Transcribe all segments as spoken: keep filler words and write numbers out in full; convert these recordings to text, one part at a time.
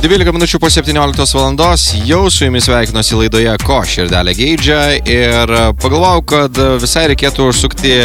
dvylika minučių po septynioliktos valandos jau su jumis sveikinuosi laidoje Ko širdelė geidžia ir pagalvojau, kad visai reikėtų užsukti,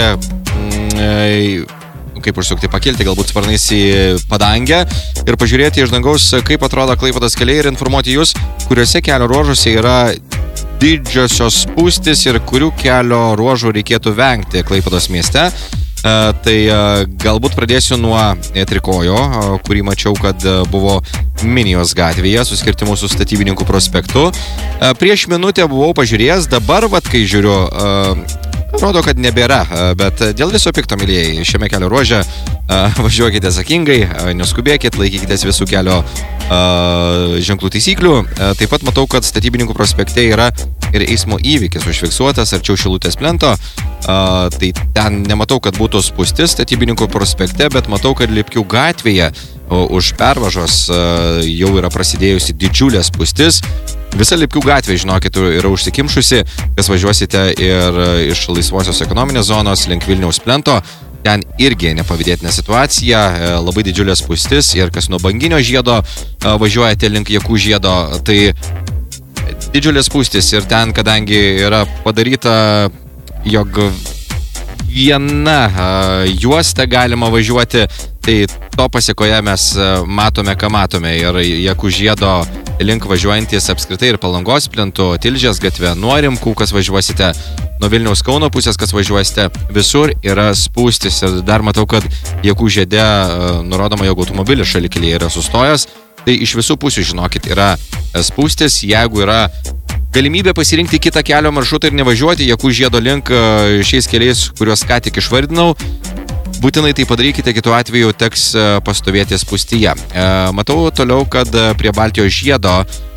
mm, kaip užsukti, pakilti galbūt sparnais į padangę ir pažiūrėti iš dangaus, kaip atrodo Klaipėdos keliai ir informuoti jūs, kuriuose kelio ruožuose yra didžiosios spūstys ir kurių kelio ruožų reikėtų vengti Klaipėdos mieste. Uh, tai uh, galbūt pradėsiu nuo trikojo, uh, kurį mačiau, kad uh, buvo Minijos gatvėje su skirtimu su Statybininkų prospektu. Uh, prieš minutę buvau pažiūrėjęs, dabar, vat, kai žiūriu, uh, rodo, kad nebėra, uh, bet dėl viso pikto, mylėjai, šiame kelio ruože uh, važiuokite sakingai, uh, neskubėkit, laikykitės visų kelio uh, ženklų taisyklių. Uh, taip pat matau, kad Statybininkų prospekte yra ir eismo įvykis užfiksuotas arčiau Šilutės plento. Uh, tai ten nematau, kad būtų spūstis Statybininkų prospekte, bet matau, kad Lipkių gatvėje uh, už pervažos uh, jau yra prasidėjusi didžiulė spūstis. Visa Lipkių gatvė, žinokit, yra užsikimšusi, kas važiuosite ir uh, iš laisvosios ekonominės zonos link Vilniaus plento. Ten irgi nepavydėtina situacija, uh, labai didžiulė spūstis ir kas nuo Banginio žiedo uh, važiuojate link Jakų žiedo, tai didžiulės spūstis ir ten, kadangi yra padaryta, jog viena uh, juosta galima važiuoti, tai to pasiekoje mes uh, matome, ką matome. Ir Jakų žiedo link važiuojantis apskritai ir Palangos plentu, Tilžės gatve, nuo Rimkų, kas važiuosite, nuo Vilniaus Kauno pusės, kas važiuosite, visur yra spūstis. Ir dar matau, kad Jakų žiede uh, nurodoma, jog automobilis šalikelėje yra sustojęs. Tai iš visų pusių, žinokit, yra spūstis. Jeigu yra galimybė pasirinkti kitą kelio maršrutą ir nevažiuoti Jakų žiedo link šiais keliais, kuriuos ką tik išvardinau, būtinai tai padarykite, kitu atveju teks pastovėti spūstyje. Matau toliau, kad prie Baltijos žiedo,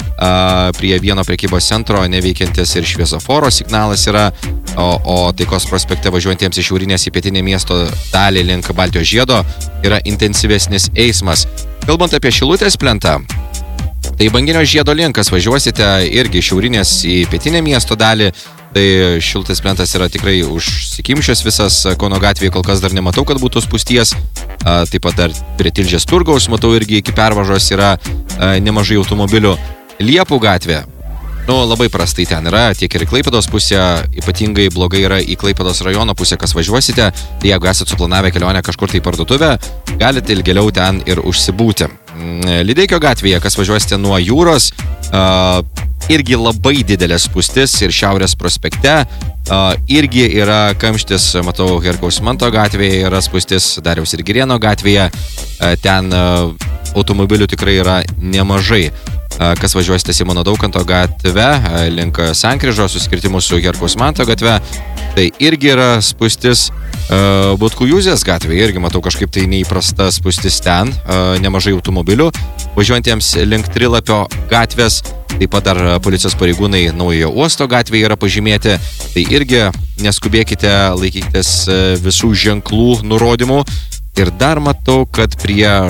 prie vieno prekybos centro neveikiantis ir šviesoforo signalas yra, o, o Taikos prospekte važiuojantiems iš šiaurinės į pietinę miesto dalį link Baltijos žiedo yra intensyvesnis eismas. Kalbant apie Šilutės plentą, tai Banginio žiedo linkas važiuosite irgi šiaurinės į pietinę miesto dalį, tai Šilutės plentas yra tikrai užsikimšęs visas, Kauno gatvėje kol kas dar nematau, kad būtų spūsties, taip pat dar prie Tilžės turgaus matau irgi iki pervažos yra nemažai automobilių. Liepų gatvė, nu labai prastai ten yra, tiek ir į Klaipėdos pusę, ypatingai blogai yra į Klaipėdos rajono pusę, kas važiuosite, tai jeigu esate suplanavę kelionę kažkur tai parduotuvę, galite ilgėliau ten ir užsibūti. Lydeikio gatvėje, kas važiuosite nuo jūros, uh, irgi labai didelė spūstis ir Šiaurės prospekte, uh, irgi yra kamštis, matau, Herkaus Manto gatvėje yra spūstis, Dariaus ir Girėno gatvėje, uh, ten uh, automobilių tikrai yra nemažai. Kas važiuosite Simono Daukanto gatve, link Sankryžo, suskirtimu su Herkaus Manto gatve, tai irgi yra spūstis. Butkų Jūzės gatvė, irgi matau kažkaip tai neįprasta spūstis ten, nemažai automobilių. Važiuojantiems link Trilapio gatvės, taip pat dar policijos pareigūnai Naujojo uosto gatvėje yra pažymėti, tai irgi neskubėkite, laikykitės visų ženklų nurodymų. Ir dar matau, kad prie